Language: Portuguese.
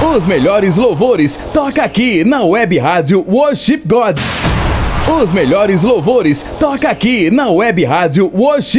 Os melhores louvores toca aqui na Web Rádio Worship God. Os melhores louvores toca aqui na Web Rádio Worship